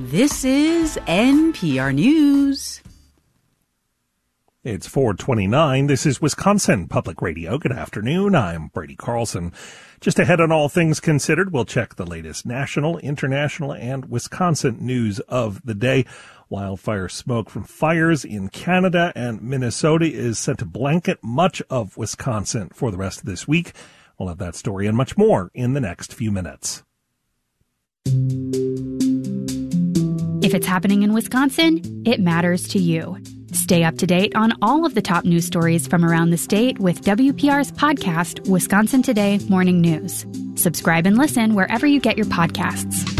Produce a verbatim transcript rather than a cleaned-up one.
This is N P R News. It's four twenty-nine. This is Wisconsin Public Radio. Good afternoon. I'm Brady Carlson. Just ahead on All Things Considered, we'll check the latest national, international, and Wisconsin news of the day. Wildfire smoke from fires in Canada and Minnesota is set to blanket much of Wisconsin for the rest of this week. We'll have that story and much more in the next few minutes. If it's happening in Wisconsin, it matters to you. Stay up to date on all of the top news stories from around the state with W P R's podcast, Wisconsin Today Morning News. Subscribe and listen wherever you get your podcasts.